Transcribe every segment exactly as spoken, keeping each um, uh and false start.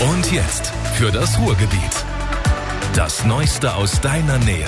Und jetzt für das Ruhrgebiet. Das Neueste aus deiner Nähe.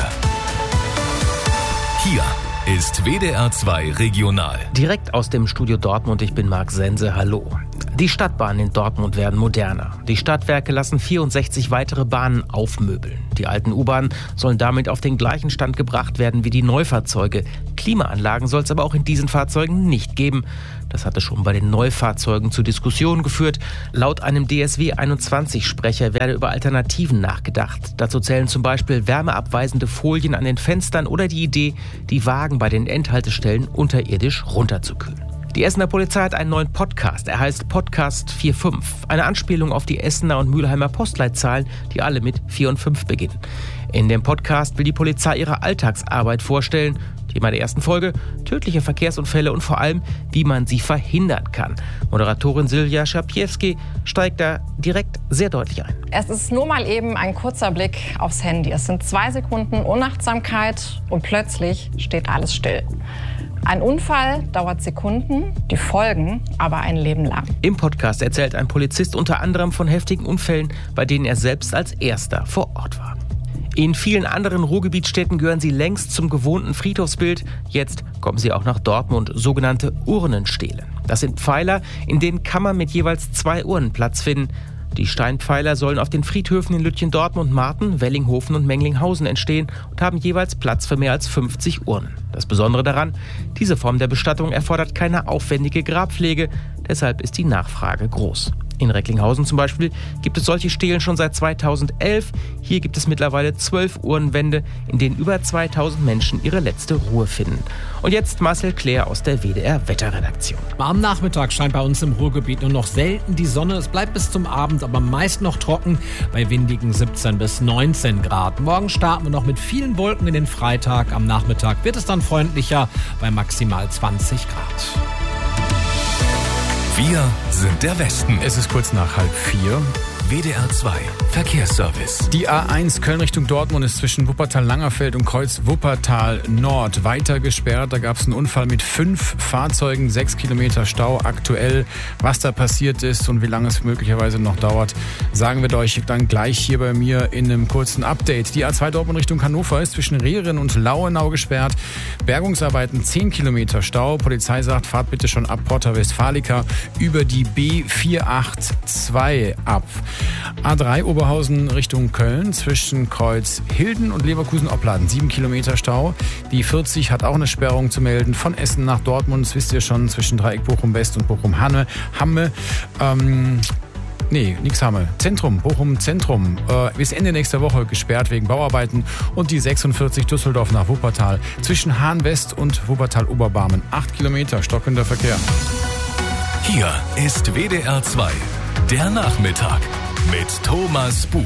Hier ist W D R zwei Regional. Direkt aus dem Studio Dortmund, ich bin Marc Sense, hallo. Die Stadtbahnen in Dortmund werden moderner. Die Stadtwerke lassen vierundsechzig weitere Bahnen aufmöbeln. Die alten U-Bahnen sollen damit auf den gleichen Stand gebracht werden wie die Neufahrzeuge. Klimaanlagen soll es aber auch in diesen Fahrzeugen nicht geben. Das hatte schon bei den Neufahrzeugen zu Diskussionen geführt. Laut einem D S W einundzwanzig-Sprecher werde über Alternativen nachgedacht. Dazu zählen zum Beispiel wärmeabweisende Folien an den Fenstern oder die Idee, die Wagen bei den Endhaltestellen unterirdisch runterzukühlen. Die Essener Polizei hat einen neuen Podcast. Er heißt Podcast vier fünf. Eine Anspielung auf die Essener und Mülheimer Postleitzahlen, die alle mit vier und fünf beginnen. In dem Podcast will die Polizei ihre Alltagsarbeit vorstellen. Thema der ersten Folge: tödliche Verkehrsunfälle und vor allem, wie man sie verhindern kann. Moderatorin Silja Schapiewski steigt da direkt sehr deutlich ein. Es ist nur mal eben ein kurzer Blick aufs Handy. Es sind zwei Sekunden Unachtsamkeit und plötzlich steht alles still. Ein Unfall dauert Sekunden, die Folgen aber ein Leben lang. Im Podcast erzählt ein Polizist unter anderem von heftigen Unfällen, bei denen er selbst als Erster vor Ort war. In vielen anderen Ruhrgebietsstädten gehören sie längst zum gewohnten Friedhofsbild. Jetzt kommen sie auch nach Dortmund, sogenannte Urnenstelen. Das sind Pfeiler, in denen Kammern mit jeweils zwei Urnen Platz finden. Die Steinpfeiler sollen auf den Friedhöfen in Lütgendortmund, Marten, Wellinghofen und Menglinghausen entstehen und haben jeweils Platz für mehr als fünfzig Urnen. Das Besondere daran: diese Form der Bestattung erfordert keine aufwendige Grabpflege, deshalb ist die Nachfrage groß. In Recklinghausen zum Beispiel gibt es solche Stelen schon seit zweitausendelf. Hier gibt es mittlerweile zwölf Urnenwände, in denen über zweitausend Menschen ihre letzte Ruhe finden. Und jetzt Marcel Claire aus der W D R-Wetterredaktion. Am Nachmittag scheint bei uns im Ruhrgebiet nur noch selten die Sonne. Es bleibt bis zum Abend aber meist noch trocken bei windigen siebzehn bis neunzehn Grad. Morgen starten wir noch mit vielen Wolken in den Freitag. Am Nachmittag wird es dann freundlicher bei maximal zwanzig Grad. Wir sind der Westen. Es ist kurz nach halb vier. W D R zwei Verkehrsservice. Die A eins Köln Richtung Dortmund ist zwischen Wuppertal-Langerfeld und Kreuz Wuppertal-Nord weiter gesperrt. Da gab es einen Unfall mit fünf Fahrzeugen, sechs Kilometer Stau aktuell. Was da passiert ist und wie lange es möglicherweise noch dauert, sagen wir euch dann gleich hier bei mir in einem kurzen Update. Die A zwei Dortmund Richtung Hannover ist zwischen Rehren und Lauenau gesperrt. Bergungsarbeiten zehn Kilometer Stau. Polizei sagt, fahrt bitte schon ab Porta Westfalica über die B vierhundertzweiundachtzig ab. A drei Oberhausen Richtung Köln zwischen Kreuz Hilden und Leverkusen-Opladen. sieben Kilometer Stau. Die vierzig hat auch eine Sperrung zu melden. Von Essen nach Dortmund, das wisst ihr schon, zwischen Dreieck Bochum-West und Bochum-Hamme. Hamme. Ähm, nee, nix Hamme. Zentrum, Bochum-Zentrum. Äh, bis Ende nächster Woche gesperrt wegen Bauarbeiten. Und die sechsundvierzig Düsseldorf nach Wuppertal. Zwischen Hahn-West und Wuppertal-Oberbarmen. acht Kilometer stockender Verkehr. Hier ist W D R zwei. Der Nachmittag mit Thomas Bug.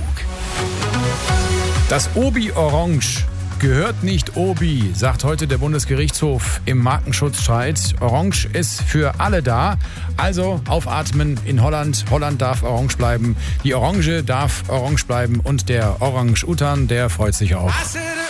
Das Obi Orange gehört nicht Obi, sagt heute der Bundesgerichtshof im Markenschutzstreit. Orange ist für alle da. Also aufatmen in Holland. Holland darf orange bleiben. Die Orange darf orange bleiben. Und der Orang-Utan, der freut sich auch.